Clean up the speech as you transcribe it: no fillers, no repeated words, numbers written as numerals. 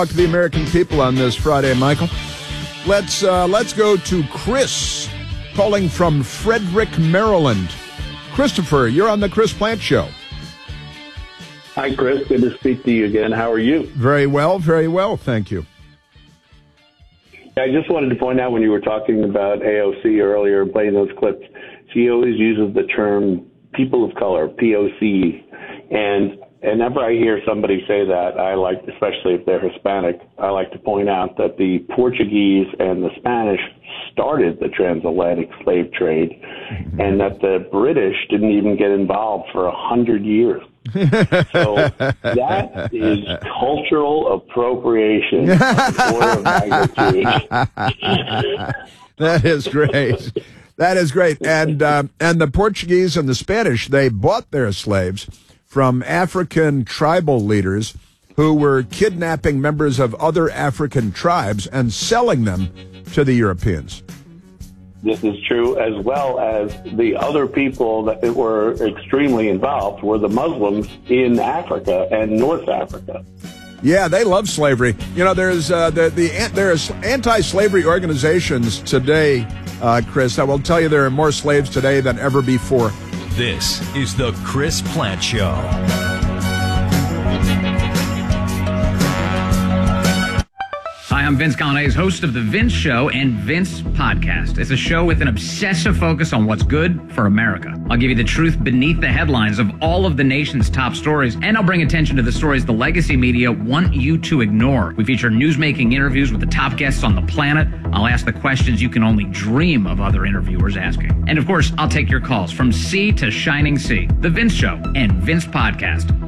Talk to the American people on this Friday, Michael. Let's go to Chris, calling from Frederick, Maryland. Christopher, you're on the Chris Plante Show. Hi, Chris. Good to speak to you again. How are you? Very well, thank you. I just wanted to point out when you were talking about AOC earlier, playing those clips, she always uses the term people of color, POC. And whenever I hear somebody say that, I like, especially if they're Hispanic, I like to point out that the Portuguese and the Spanish started the transatlantic slave trade, and that the British didn't even get involved for 100 years. So that is cultural appropriation of an order of magnitude. That is great. That is great. And the Portuguese and the Spanish, they bought their slaves from African tribal leaders who were kidnapping members of other African tribes and selling them to the Europeans. This is true, as well as the other people that were extremely involved were the Muslims in Africa and North Africa. Yeah, they love slavery. You know, there's there's anti-slavery organizations today, Chris. I will tell you there are more slaves today than ever before. This is the Chris Plante Show. Hi, I'm Vince Coglianese, host of The Vince Show and Vince Podcast. It's a show with an obsessive focus on what's good for America. I'll give you the truth beneath the headlines of all of the nation's top stories, and I'll bring attention to the stories the legacy media want you to ignore. We feature news-making interviews with the top guests on the planet. I'll ask the questions you can only dream of other interviewers asking. And of course, I'll take your calls from sea to shining sea. The Vince Show and Vince Podcast.